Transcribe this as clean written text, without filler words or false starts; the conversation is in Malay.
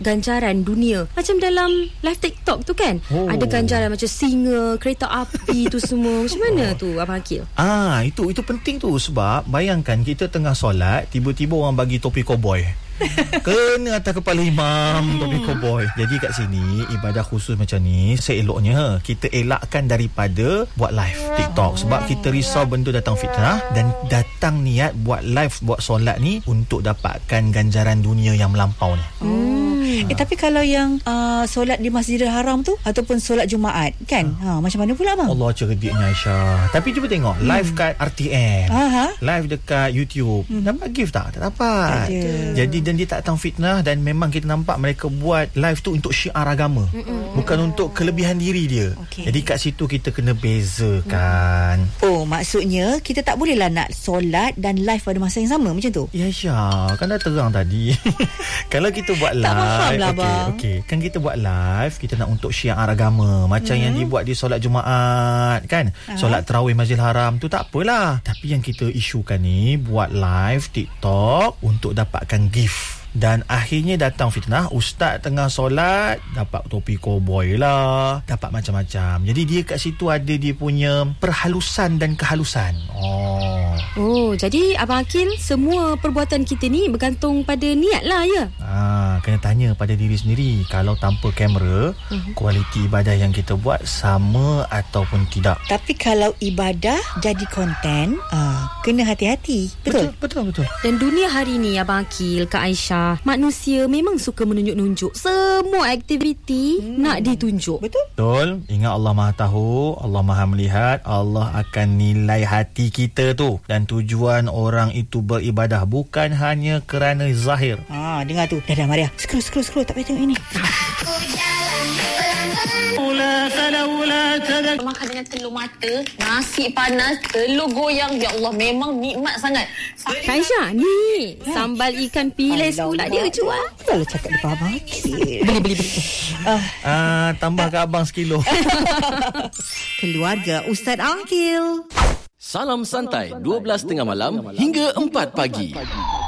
ganjaran dunia. Macam dalam live TikTok tu kan, ada ganjaran macam singa, kereta api tu semua. Macam mana tu Abang Akil? Itu penting tu. Sebab bayangkan kita tengah solat, tiba-tiba orang bagi topi koboi kena atas kepala imam, topi koboi. Jadi kat sini ibadah khusus macam ni seeloknya kita elakkan daripada buat live TikTok. Sebab kita risau benda datang fitnah, dan datang niat buat live, buat solat ni untuk dapatkan ganjaran dunia yang melampau ni. Tapi kalau yang solat di Masjidil Haram tu ataupun solat Jumaat kan, macam mana pula bang? Allah cerdiknya Aisyah. Tapi cuba tengok live kat RTM, live dekat YouTube, dapat gift tak? Tak dapat. Jadi dan dia tak datang fitnah, dan memang kita nampak mereka buat live tu untuk syiar agama, bukan untuk kelebihan diri dia. Jadi kat situ kita kena bezakan. Maksudnya kita tak bolehlah nak solat dan live pada masa yang sama macam tu? Ya Aisyah, kan dah terang tadi. Kalau kita buat live, tak faham lah bang. Kan kita buat live, kita nak untuk syiar agama, macam yang dibuat di solat Jumaat kan, solat tarawih Masjidil Haram tu tak apalah. Tapi yang kita isukan ni buat live TikTok untuk dapatkan gift. Dan akhirnya datang fitnah, ustaz tengah solat dapat topi koboi lah, dapat macam-macam. Jadi dia kat situ ada dia punya perhalusan dan kehalusan. Jadi Abang Akil, semua perbuatan kita ni bergantung pada niat lah ya? Kena tanya pada diri sendiri. Kalau tanpa kamera, kualiti ibadah yang kita buat sama ataupun tidak. Tapi kalau ibadah jadi konten, kena hati-hati. Betul? Betul. Dan dunia hari ni Abang Akil, Kak Aisyah, manusia memang suka menunjuk-nunjuk. Semua aktiviti nak ditunjuk. Betul. Ingat Allah Maha Tahu, Allah Maha Melihat, Allah akan nilai hati kita tu. Dan tujuan orang itu beribadah bukan hanya kerana zahir. Dengar tu. Dah Maria. Scroll. Tak payah tengok ini. Makan dengan telur mata, nasi panas, telur goyang. Ya Allah, memang nikmat sangat. Kak Aisyah, ni sambal ikan pilis pula dia jual. Kalau cakap depan Abang Akil. Beli. Tambah ke abang sekilo. Keluarga Ustaz Akil. Salam santai 12.30 malam hingga 4 pagi.